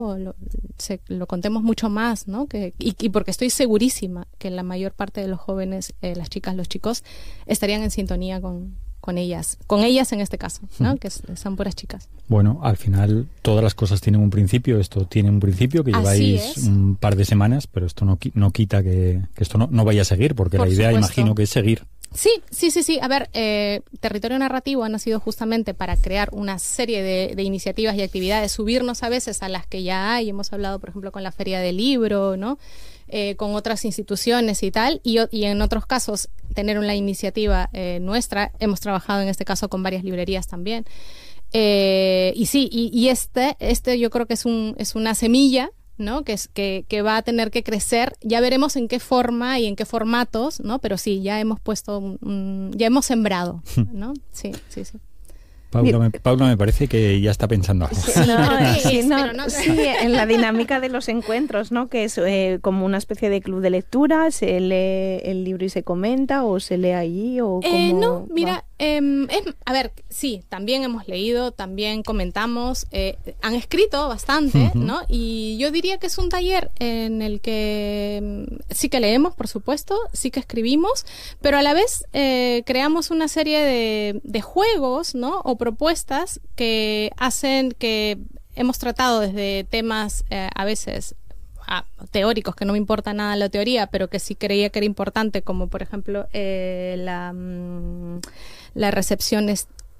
lo contemos mucho más, ¿no? Y porque estoy segurísima que la mayor parte de los jóvenes, las chicas, los chicos, estarían en sintonía con ellas en este caso, ¿no? Que son puras chicas. Bueno, al final todas las cosas tienen un principio. Esto tiene un principio que lleváis un par de semanas, pero esto no quita que esto no vaya a seguir, porque la idea, imagino, que es seguir. Sí. A ver, Territorio Narrativo ha nacido justamente para crear una serie de iniciativas y actividades, subirnos a veces a las que ya hay. Hemos hablado, por ejemplo, con la Feria del Libro, ¿no? Con otras instituciones y tal, y en otros casos tener una iniciativa nuestra. Hemos trabajado en este caso con varias librerías también. Y este yo creo que es una semilla, ¿no? Que va a tener que crecer. Ya veremos en qué forma y en qué formatos, ¿no? Pero sí, ya hemos puesto, ya hemos sembrado, ¿no? Sí. Paula me parece que ya está pensando algo. Sí, en la dinámica de los encuentros, ¿no? Que es como una especie de club de lectura. ¿Se lee el libro y se comenta o se lee allí? O no, mira, a ver, sí, también hemos leído, también comentamos, han escrito bastante, ¿no? Y yo diría que es un taller en el que sí que leemos, por supuesto, sí que escribimos, pero a la vez creamos una serie de juegos, ¿no? O propuestas que hacen que hemos tratado desde temas a veces teóricos, que no me importa nada la teoría, pero que sí creía que era importante, como por ejemplo la recepción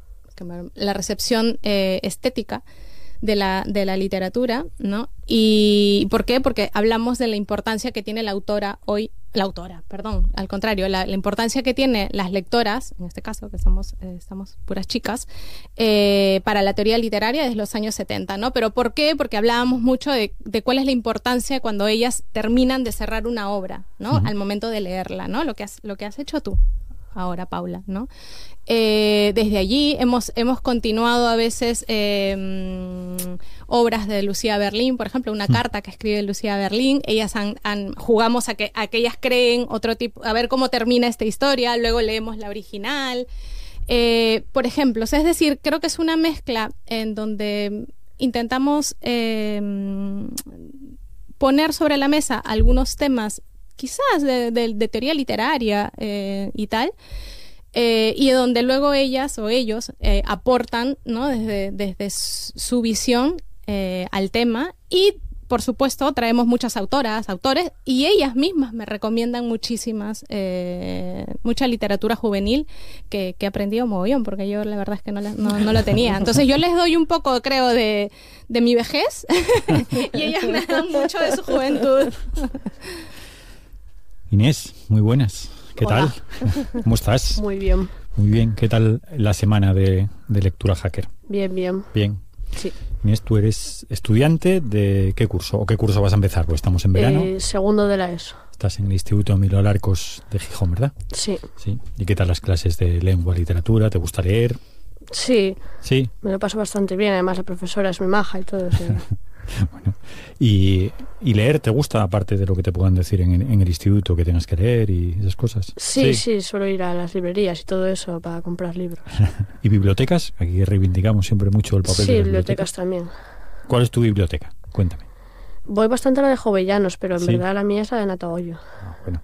estética de la literatura, ¿no? ¿Y por qué? Porque hablamos de la importancia que tiene la autora, al contrario, la importancia que tiene las lectoras, en este caso que estamos puras chicas, para la teoría literaria desde los años 70, ¿no? ¿Pero por qué? Porque hablábamos mucho de cuál es la importancia cuando ellas terminan de cerrar una obra, ¿no? Al momento de leerla, ¿no? Lo que has hecho tú ahora, Paula, ¿no? Desde allí hemos continuado a veces obras de Lucía Berlín, por ejemplo, una carta que escribe Lucía Berlín. Ellas jugamos a que ellas creen otro tipo, a ver cómo termina esta historia, luego leemos la original. Por ejemplo, es decir, creo que es una mezcla en donde intentamos poner sobre la mesa algunos temas quizás de teoría literaria y tal, y donde luego ellas o ellos aportan, ¿no? desde su visión al tema, y por supuesto traemos muchas autoras, autores, y ellas mismas me recomiendan mucha literatura juvenil que he aprendido mogollón, porque yo la verdad es que no lo tenía. Entonces yo les doy un poco, creo, de mi vejez y ellas me dan mucho de su juventud. Inés, muy buenas. ¿Qué Hola. tal? ¿Cómo estás? Muy bien. Muy bien. ¿Qué tal la semana de lectura hacker? Bien. Bien. Sí. Inés, ¿tú eres estudiante de qué curso? ¿O qué curso vas a empezar? Pues estamos en verano. Segundo de la ESO. Estás en el Instituto Emilio Alarcos de Gijón, ¿verdad? Sí. Sí. ¿Y qué tal las clases de lengua, literatura? ¿Te gusta leer? Sí. Sí. Me lo paso bastante bien. Además, la profesora es muy maja y todo. Sí. Bueno, ¿y leer te gusta, aparte de lo que te puedan decir en el instituto que tengas que leer y esas cosas? Sí, suelo ir a las librerías y todo eso para comprar libros. ¿Y bibliotecas? Aquí reivindicamos siempre mucho el papel de las bibliotecas también. ¿Cuál es tu biblioteca? Cuéntame. Voy bastante a la de Jovellanos, pero en verdad la mía es la de Natahoyo. Bueno.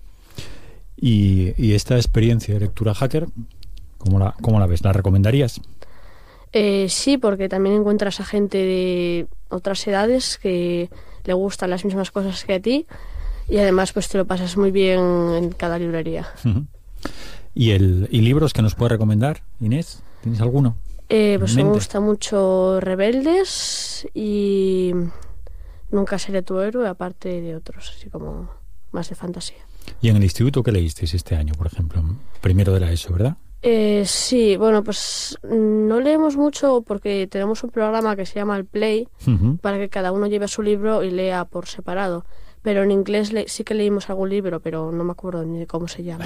¿Y esta experiencia de lectura hacker, cómo la ves? ¿La recomendarías? Sí, porque también encuentras a gente de otras edades que le gustan las mismas cosas que a ti, y además pues te lo pasas muy bien en cada librería. Uh-huh. ¿Y libros que nos puedes recomendar, Inés? ¿Tienes alguno? Pues me gusta mucho Rebeldes y Nunca seré tu héroe, aparte de otros, así como más de fantasía. ¿Y en el instituto qué leísteis este año, por ejemplo? Primero de la ESO, ¿verdad? Sí, bueno, pues no leemos mucho porque tenemos un programa que se llama el Play, para que cada uno lleve su libro y lea por separado. Pero en inglés sí que leímos algún libro, pero no me acuerdo ni de cómo se llama.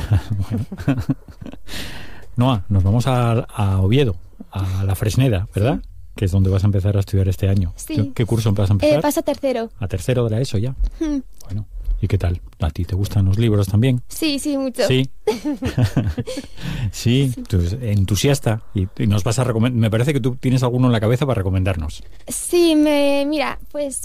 Noa, nos vamos a Oviedo, a la Fresneda, ¿verdad? Sí. Que es donde vas a empezar a estudiar este año. Sí. ¿Qué curso vas a empezar? Pasa tercero. ¿A tercero de la ESO ya? Bueno, ¿Y qué tal? ¿A ti te gustan los libros también? Sí, mucho. Sí. Sí, tú eres entusiasta y nos vas a recomendar. Me parece que tú tienes alguno en la cabeza para recomendarnos. Sí, mira, pues